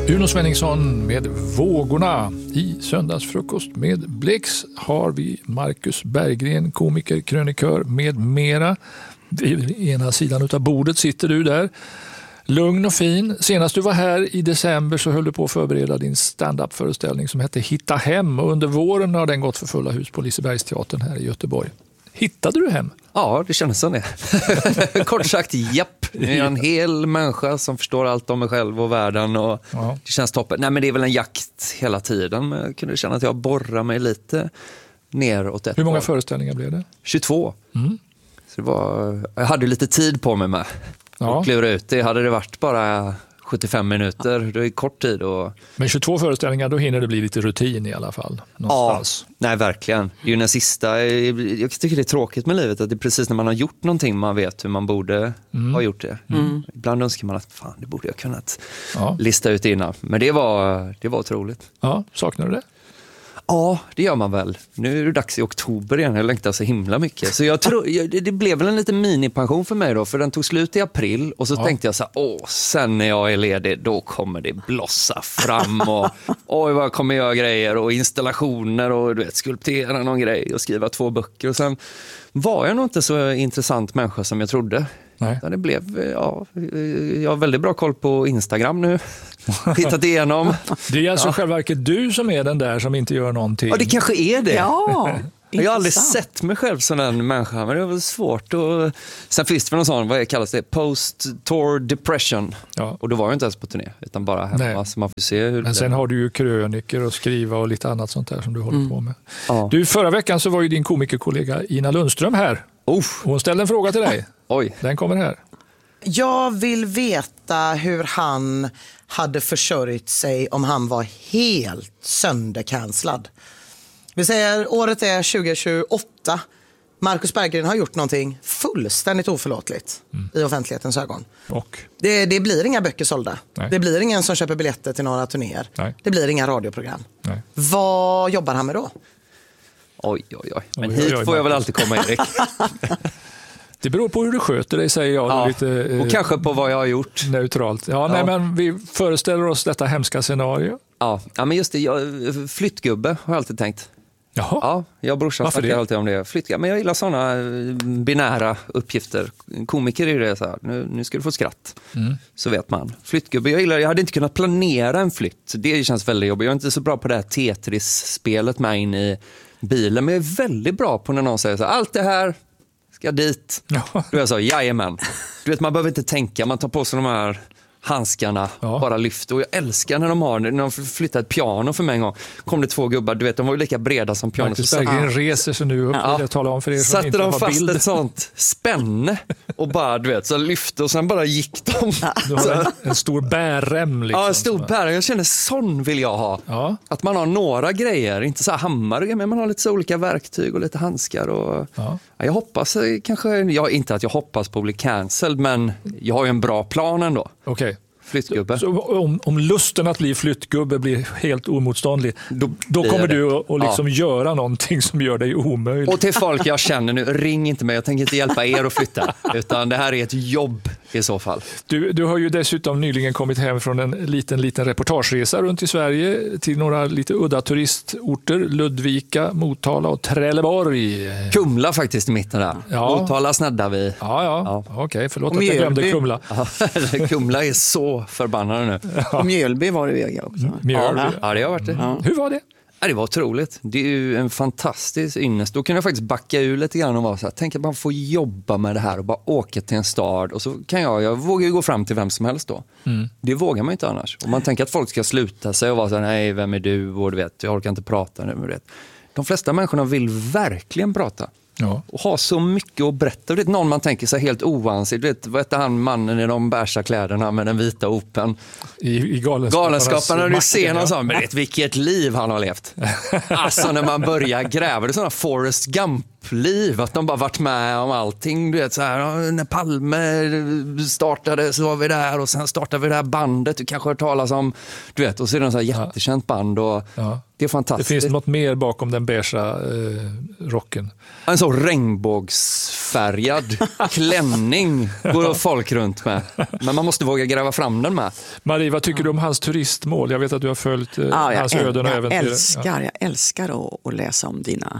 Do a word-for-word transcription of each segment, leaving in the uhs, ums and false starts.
Uno Svenningsson med Vågorna. I söndagsfrukost med Blex har vi Marcus Berggren, komiker, krönikör med mera. Vid ena sidan av bordet sitter du där. Lugn och fin. Senast du var här i december så höll du på att förbereda din stand-up-föreställning som hette Hitta hem. Och under våren har den gått för fulla hus på Lisebergsteatern här i Göteborg. Hittade du hem? Ja, det kändes som det. Kort sagt, japp. Jag är en hel människa som förstår allt om mig själv och världen. Och ja. Det känns toppen. Nej, men det är väl en jakt hela tiden. Men jag kunde känna att jag borrar mig lite neråt. Hur många föreställningar blev det? tjugotvå. Mm. Så det var, jag hade lite tid på mig med. Ja. Och klura ut det. Hade det varit bara sjuttiofem minuter, det är kort tid. Och... Men tjugotvå föreställningar, då hinner det bli lite rutin i alla fall. Någonstans. Ja, nej verkligen. Det är ju den sista, jag tycker det är tråkigt med livet att det är precis när man har gjort någonting man vet hur man borde mm. ha gjort det. Mm. Ibland önskar man att fan, det borde jag kunnat ja. lista ut innan. Men det var, det var otroligt. Ja, saknar du det? Ja, det gör man väl. Nu är det dags i oktober igen. Jag längtar så himla mycket. Så jag tror, det blev väl en liten minipension för mig då. För den tog slut i april. Och så ja. tänkte jag så här, åh, sen när jag är ledig, då kommer det blossa fram. Och oj, vad kommer jag grejer och installationer och du vet, skulptera någon grej och skriva två böcker. Och sen var jag nog inte så intressant människa som jag trodde. Nej. Det blev, ja, jag har väldigt bra koll på Instagram nu. Hittat igenom. Det är alltså ja. själva verket du som är den där som inte gör någonting. Ja, det kanske är det. Ja, jag har aldrig sett mig själv som en människa, men det är väl svårt. Och... Sen finns det väl någon sån, vad kallas det? Post-tour depression. Ja. Och då var jag inte ens på turné, utan bara hemma. Så man får se hur men det... sen har du ju kröniker och skriva och lite annat sånt där som du håller mm. på med. Ja. Du, förra veckan så var ju din komikerkollega Ina Lundström här. Oh. Och hon ställde en fråga till dig. Oj. Den kommer här. Jag vill veta hur han hade försörjt sig om han var helt söndercanslad. Vi säger året är tjugo tjugoåtta. Marcus Berggren har gjort någonting fullständigt oförlåtligt mm. i offentlighetens ögon. Och? Det, det blir inga böcker sålda. Nej. Det blir ingen som köper biljetter till några turnéer. Nej. Det blir inga radioprogram. Nej. Vad jobbar han med då? Oj, oj, oj. Men oj, hit oj, oj, får jag väl alltid komma, Erik. Det beror på hur du sköter dig, säger jag. Ja, lite, och eh, kanske på vad jag har gjort. Neutralt. Ja, ja. Nej, men vi föreställer oss detta hemska scenario. Ja, ja men just det. Jag, flyttgubbe har jag alltid tänkt. Jaha. Ja, jag och brorsan snackar alltid om det. Flyttgubbe. Men jag gillar sådana binära uppgifter. Komiker är det så här. Nu, nu ska du få skratt. Mm. Så vet man. Flyttgubbe. Jag gillar, jag hade inte kunnat planera en flytt. Det känns väldigt jobbigt. Jag är inte så bra på det här Tetris-spelet med in i bilen. Men jag är väldigt bra på när någon säger så här, allt det här ska dit. Ja. Du är så, jajamän. Du vet, man behöver inte tänka. Man tar på sig de här handskarna, ja. bara lyfter. Och jag älskar när de har, när de flyttar ett piano för mig en gång. Kom det två gubbar, du vet, de var ju lika breda som piano. Marcus Berggren reser sig nu upp, ja. jag talar om för er som satte inte de har fast bild. Ett sånt spänne och bara, du vet, så lyfte och sen bara gick de. Du har en, en stor bärrem liksom. Ja, en stor bärrem. Jag känner, sån vill jag ha. Ja. Att man har några grejer, inte så här hammare, men man har lite så olika verktyg och lite handskar. Och, ja. Ja, jag hoppas kanske, jag, inte att jag hoppas på att bli cancelled, men jag har ju en bra plan ändå. Okej. Okay. Flyttgubbe. Så, så om, om lusten att bli flyttgubbe blir helt omotståndlig, då, då kommer det. du att liksom ja. göra någonting som gör dig omöjlig. Och till folk jag känner nu, ring inte mig, jag tänker inte hjälpa er att flytta, utan det här är ett jobb i så fall. Du, du har ju dessutom nyligen kommit hem från en liten, liten reportageresa runt i Sverige till några lite udda turistorter, Ludvika, Motala och Trelleborg. Kumla faktiskt i mitten där. Ja. Motala sneddar vi. Ja, ja. ja. Okej, okay, förlåt att jag glömde Kumla. Ja, Kumla är så förbannade nu. Ja. Och Mjölby var det vega också. Mjölby. Ja, ja, det har varit det. Ja. Hur var det? Ja, det var otroligt. Det är ju en fantastisk ynnest. Då kan jag faktiskt backa ur lite grann och vara så här, tänk att man får jobba med det här och bara åka till en stad. Och så kan jag, jag vågar ju gå fram till vem som helst då. Mm. Det vågar man inte annars. Och man tänker att folk ska sluta sig och vara så här, nej, vem är du? Och du vet, jag orkar inte prata nu. Vet. De flesta människorna vill verkligen prata. Ja. Och ha så mycket att berätta. Du vet, någon man tänker sig helt oansigt. Du vet, vad heter han mannen i de bärsa kläderna med den vita open? I, i galenskaparna. Galenskaparna, du ser någon sån, men vet vilket liv han har levt. Alltså när man börjar gräva, det är sådana Forrest Gump toppliv, att de bara varit med om allting. Du vet, så här, när Palme startade så var vi där och sen startade vi det här bandet. Du kanske har hört talas om, du vet, och så är det en så här jättekänt band och ja. Det är fantastiskt. Det finns något mer bakom den beigea eh, rocken. En så regnbågsfärgad klänning går folk runt med. Men man måste våga gräva fram den med. Marie, vad tycker ja. du om hans turistmål? Jag vet att du har följt eh, ja, hans öden och jag äventyr. Älskar, ja. Jag älskar att, att läsa om dina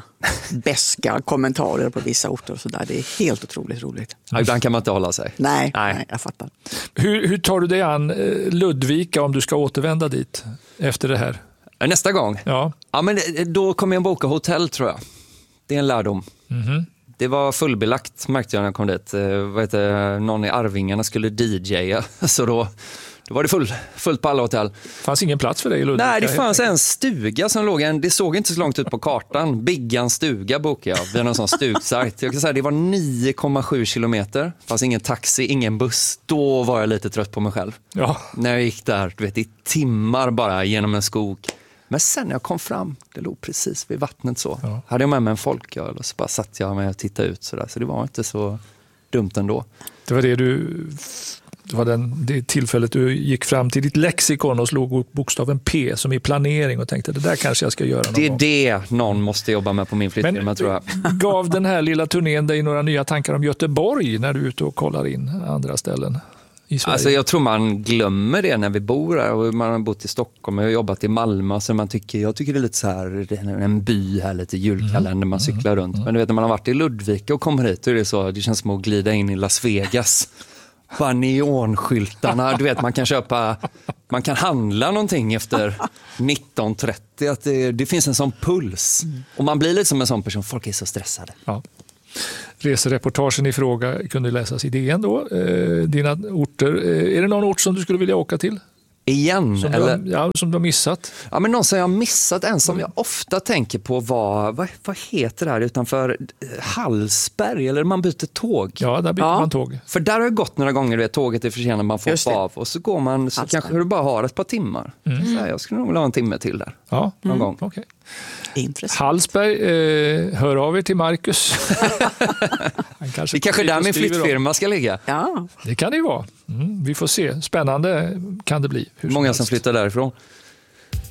beska kommentarer på vissa orter och så där. Det är helt otroligt roligt. Ja, ibland kan man inte hålla sig. Nej, nej. nej jag fattar. Hur, hur tar du dig an Ludvika om du ska återvända dit efter det här? Nästa gång? Ja. Ja, men då kommer jag boka hotell, tror jag. Det är en lärdom. Mm-hmm. Det var fullbelagt, märkte jag när jag kom dit. Vad heter, någon i Arvingarna skulle D J:a, så då, då var det full, fullt på alla hotell. Fanns ingen plats för dig i Ludvika? Nej, det fanns en stuga som låg, en, det såg inte så långt ut på kartan. Biggans stuga bokade jag via någon sån stugsajt. Jag kan säga det var nio komma sju kilometer. Det fanns ingen taxi, ingen buss. Då var jag lite trött på mig själv. Ja. När jag gick där, du vet, i timmar bara genom en skog. Men sen när jag kom fram, det låg precis vid vattnet så. Ja. Hade jag med mig en folköl och så bara satt jag med och tittade ut så där. Så det var inte så dumt ändå. Det var det du... Det var den, det tillfället du gick fram till ditt lexikon och slog upp bokstaven P som i planering och tänkte det där kanske jag ska göra någon Det är gång. det någon måste jobba med på min flyttfirma, tror jag. Gav den här lilla turnén dig några nya tankar om Göteborg när du är ute och kollar in andra ställen i Sverige? Alltså jag tror man glömmer det när vi bor här och man har bott i Stockholm och jobbat i Malmö, så man tycker, jag tycker det är lite så här en by här, lite julkalender, mm. man cyklar mm. runt. Men du vet, när man har varit i Ludvika och kommer hit, då är det så, det känns som att glida in i Las Vegas. Bara neonskyltarna, du vet, man kan köpa, man kan handla någonting efter nitton trettio, att det, det finns en sån puls. Och man blir lite som en sån person, folk är så stressade. Ja. Resereportagen i fråga kunde läsas i D N då. Eh, dina orter, eh, är det någon ort som du skulle vilja åka till? Igen? Som, eller? Du, har, ja, som du har missat? Ja, men någon som jag har missat, en som jag ofta tänker på var, vad, vad heter det här utanför Hallsberg, eller man byter tåg? Ja, där byter ja. man tåg. För där har jag gått några gånger, du vet, tåget är försenat, man får av och så går man, så Hallsberg. Kanske du bara har ett par timmar. Mm. Så här, jag skulle nog vilja ha en timme till där. Ja, någon mm. gång. Okay. Intressant. Hallsberg, eh, hör av er till Marcus. Han kanske det kanske där min flyttfirma ska ligga. Ja. Det kan det ju vara. Mm, vi får se. Spännande kan det bli. Många som flyttar därifrån.